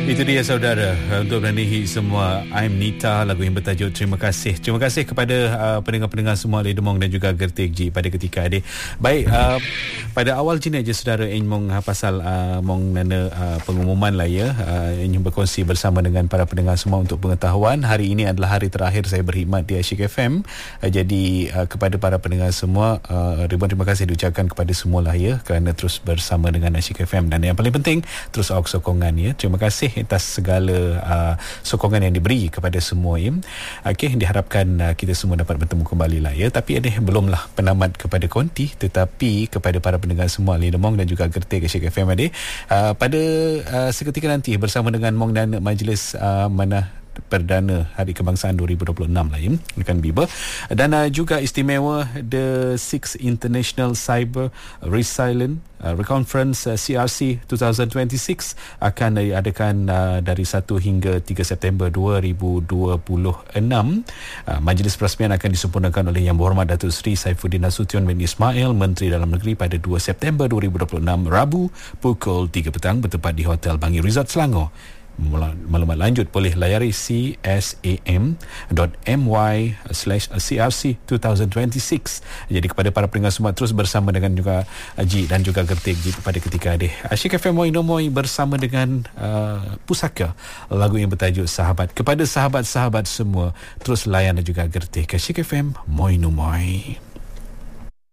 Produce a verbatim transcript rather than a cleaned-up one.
Itu dia saudara, untuk menandingi semua I'm Nita, lagu yang bertajuk Terima Kasih. Terima kasih kepada uh, pendengar-pendengar semua Ali Demong dan juga Gertik Ji pada ketika ini. Baik, uh, pada awal jina je saudara ingin mong uh, pasal uh, mong nana uh, pengumuman lah ya, uh, ingin berkongsi bersama dengan para pendengar semua untuk pengetahuan. Hari ini adalah hari terakhir saya berkhidmat di Asyik F M. Uh, jadi uh, kepada para pendengar semua, uh, ribuan terima kasih diucapkan kepada semua lah ya, kerana terus bersama dengan Asyik F M. Dan yang paling penting, terus awak sokongan ya. Terima kasih atas segala uh, sokongan yang diberi kepada semua ya. Okey, diharapkan uh, kita semua dapat bertemu kembali lah ya. Tapi ini belumlah penamat kepada konti, tetapi kepada para pendengar semua Ali Demong dan juga Gertik Asyik F M adik, uh, pada uh, seketika nanti bersama dengan Mong dan Majlis uh, Manah Perdana Hari Kebangsaan dua ribu dua puluh enam lah ya, akan biba. Dan uh, juga istimewa The Sixth International Cyber Resilient uh, Conference uh, C R C dua ribu dua puluh enam akan diadakan uh, dari satu hingga tiga September dua ribu dua puluh enam. Uh, majlis perasmian akan disempurnakan oleh Yang Berhormat Datuk Seri Saifuddin Nasution bin Ismail, Menteri Dalam Negeri, pada dua September dua ribu dua puluh enam, Rabu pukul tiga petang bertempat di Hotel Bangi Resort Selangor. Maklumat lanjut boleh layari csam dot my slash c r c dua ribu dua puluh enam. Jadi kepada para pendengar semua, terus bersama dengan juga Ji dan juga Gertik Ji pada ketika ini. Asyik F M Moi Nomoi bersama dengan uh, Pusaka, lagu yang bertajuk Sahabat. Kepada sahabat-sahabat semua, terus layan dan juga Gertik Asyik F M Moi Nomoi.